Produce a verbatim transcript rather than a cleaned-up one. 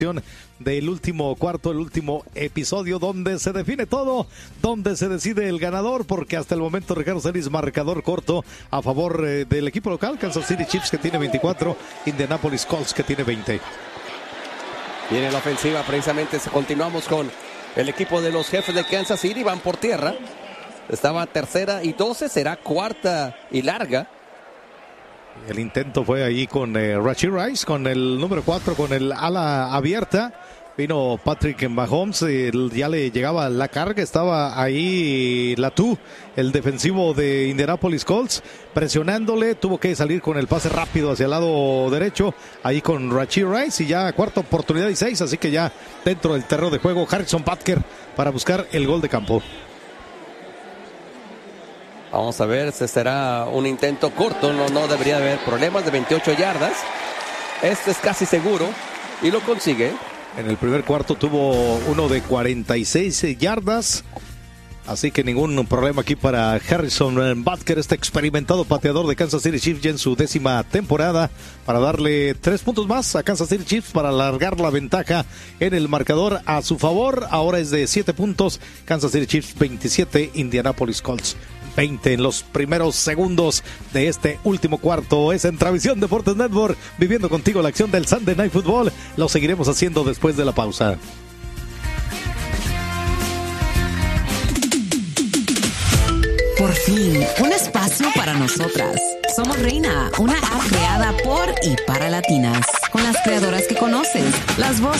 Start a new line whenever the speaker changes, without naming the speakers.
del último cuarto, el último episodio donde se define todo, donde se decide el ganador, porque hasta el momento Ricardo Celis marcador corto a favor eh, del equipo local, Kansas City Chiefs que tiene veinticuatro, Indianapolis Colts que tiene veinte.
Viene la ofensiva, precisamente continuamos con el equipo de los Jefes de Kansas City, van por tierra, estaba tercera y doce, será cuarta y larga.
El intento fue ahí con eh, Rashee Rice, con el número cuatro, con el ala abierta. Vino Patrick Mahomes, eh, ya le llegaba la carga, estaba ahí Latu, el defensivo de Indianapolis Colts, presionándole, tuvo que salir con el pase rápido hacia el lado derecho, ahí con Rashee Rice, y ya cuarta oportunidad y seis, así que ya dentro del terreno de juego, Harrison Butker para buscar el gol de campo.
Vamos a ver, si será un intento corto, no, no debería haber problemas, de veintiocho yardas. Este es casi seguro y lo consigue.
En el primer cuarto tuvo uno de cuarenta y seis yardas, así que ningún problema aquí para Harrison Butker, este experimentado pateador de Kansas City Chiefs ya en su décima temporada, para darle tres puntos más a Kansas City Chiefs para alargar la ventaja en el marcador a su favor. Ahora es de siete puntos, Kansas City Chiefs veintisiete, Indianapolis Colts veinte en los primeros segundos de este último cuarto. Es en Travisión Deportes Network, viviendo contigo la acción del Sunday Night Football. Lo seguiremos haciendo después de la pausa.
Por fin, un espacio para nosotras. Somos Reina, una app creada por y para latinas, con las creadoras que conoces, las voces